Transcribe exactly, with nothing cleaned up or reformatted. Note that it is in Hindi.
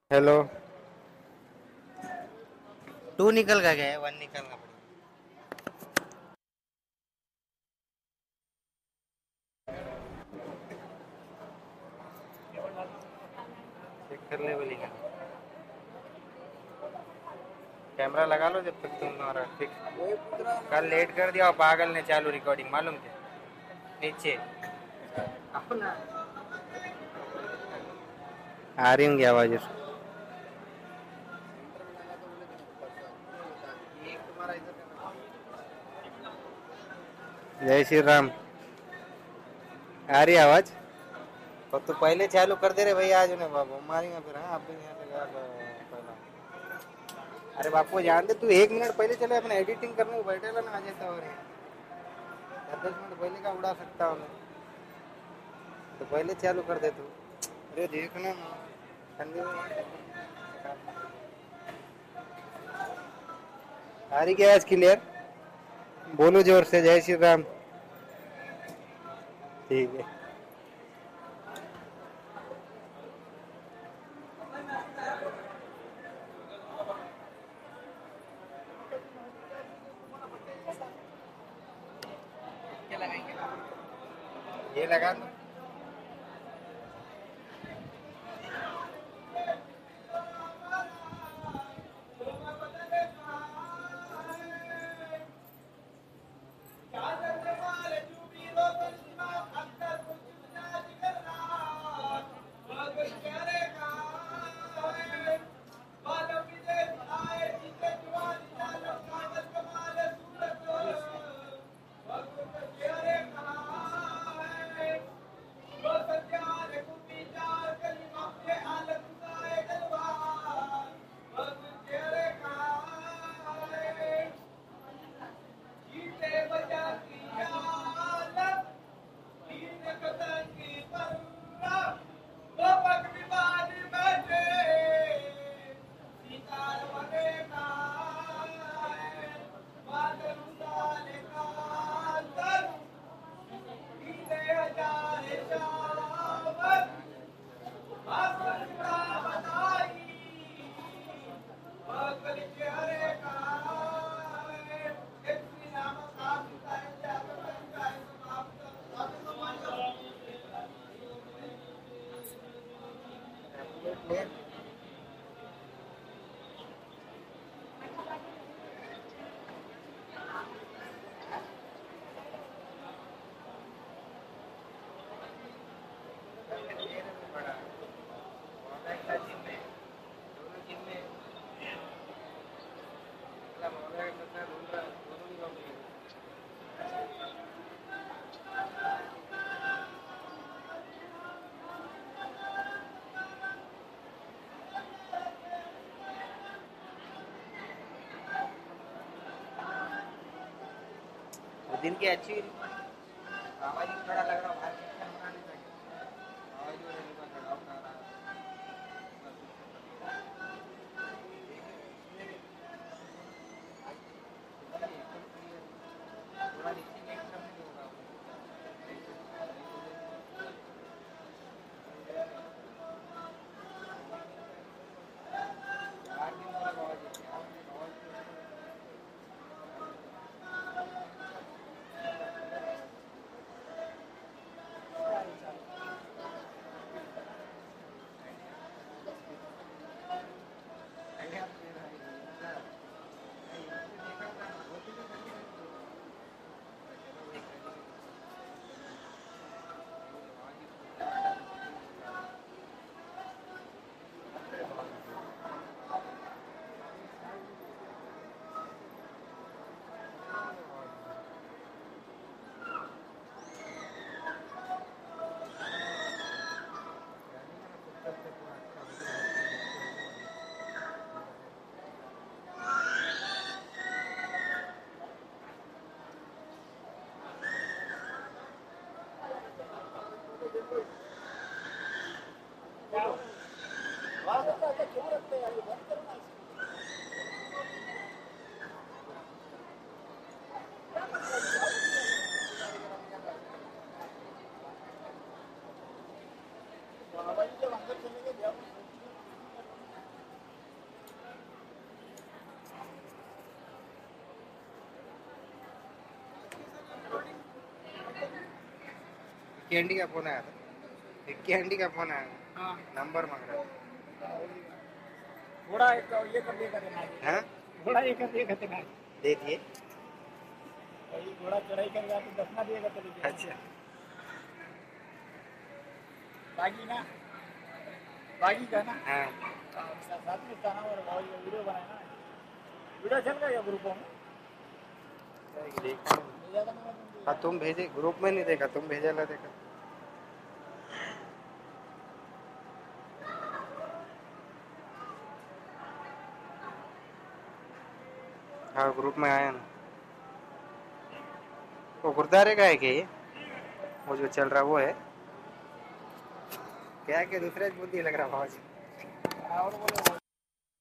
हेलो। टू निकल का गया है, वन निकलना पड़ेगा। चेक कर ले बोली ना। कैमरा लगा लो जब तक तुम ना रहा। फिक्स कल लेट कर दिया और पागल ने चालू रिकॉर्डिंग मालूम क्या नीचे अपना आ रही होंगी आवाज उसको। जय श्री राम। आ रही आवाज तो तू पहले चालू कर दे रहे भैया आज उन्हें बाबू मारेंगे फिर। हाँ आप भी यहाँ लगा पहला। अरे बापू जान दे तू एक मिनट पहले चले अपने एडिटिंग करने को बैठेगा ना आ जाता और दस दस मिनट पहले का उड़ा सकता हूँ मैं तो पहले चालू कर दे तू। अरे देखना ना ठंडी आ रही क्या आज क्लियर। बोलो जोर से जय श्री राम। ठीक है। ये लगा दो। दिन की अच्छी आवाज थोड़ा लग रहा बाहर आवाज हो रही थोड़ा नीचे गेट करने होगा। बाहर की तरफ आवाज विक्की आंटी का फोन आया था। विक्की आंटी का फोन आया था। हाँ नंबर मांग रहा था। घोड़ा एक ये कर दिया करते ना हाँ घोड़ा ये कर दिया करते ना दे दिए। वही घोड़ा चढ़ाई कर गया तो दसना दिया करते थे अच्छा बागी ना बागी का ना हाँ हाँ, उसका साथ में था ना और भाई ये वीडियो बनाया ना वीडियो चल गया ग्रुपों में देखा भेजा था मैंने तुमको हाँ तुम भेजे ग्रुप में नहीं देखा तुम भेजा ला देखा। हाँ ग्रुप में आया ना। वो गुरुद्वारे का है क्या ये वो जो चल रहा वो है क्या कि दूसरे बुद्धि लग रहा भाव जी। और बोले